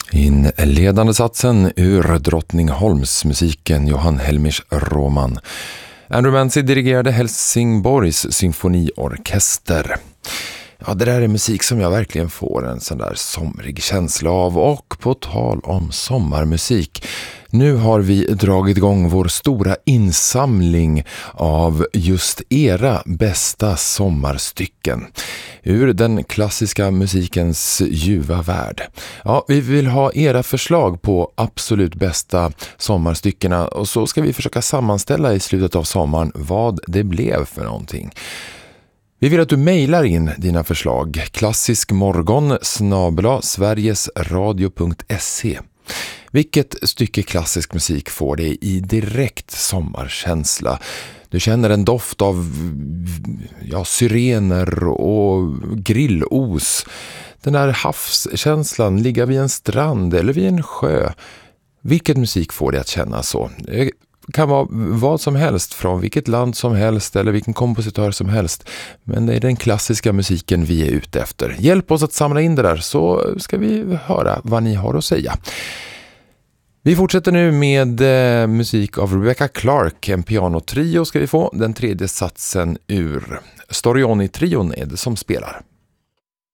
Inledande satsen ur Drottningholmsmusiken Johan Helmers roman. Andrew Mancy dirigerade Helsingborgs symfoniorkester. Ja, det där är musik som jag verkligen får en sån där somrig känsla av. Och på tal om sommarmusik, nu har vi dragit igång vår stora insamling av just era bästa sommarstycken ur den klassiska musikens ljuva värld. Ja, vi vill ha era förslag på absolut bästa sommarstyckena och så ska vi försöka sammanställa i slutet av sommaren vad det blev för någonting. Vi vill att du mejlar in dina förslag klassiskmorgon@sverigesradio.se. Vilket stycke klassisk musik får dig i direkt sommarkänsla? Du känner en doft av syrener och grillos. Den där havskänslan, ligga vid en strand eller vid en sjö. Vilket musik får dig att känna så? Det kan vara vad som helst, från vilket land som helst eller vilken kompositör som helst. Men det är den klassiska musiken vi är ute efter. Hjälp oss att samla in det där så ska vi höra vad ni har att säga. Vi fortsätter nu med musik av Rebecca Clark. En pianotrio ska vi få. Den tredje satsen ur Storioni-trion är det som spelar.